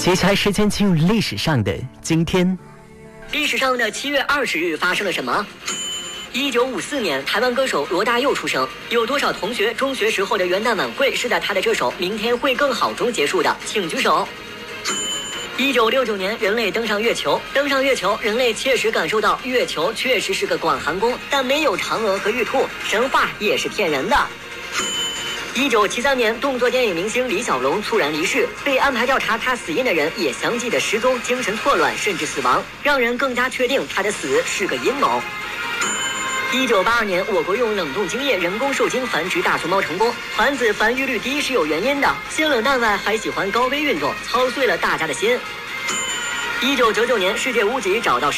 接下来时间进入历史上的今天。 历史上的7月20日发生了什么？1954年，台湾歌手罗大佑出生。有多少同学中学时候的元旦晚会是在他的这首《明天会更好》中结束的？请举手。1969年，人类登上月球。登上月球，人类切实感受到月球确实是个广寒宫，但没有嫦娥和玉兔，神话也是骗人的。1973年，动作电影明星李小龙猝然离世，被安排调查他死因的人也相继的失踪、精神错乱，甚至死亡，让人更加确定他的死是个阴谋。1982年，我国用冷冻精液人工受精繁殖大熊猫成功，繁子繁育率低是有原因的，先冷淡外还喜欢高危运动，操碎了大家的心。1999年，世界屋脊找到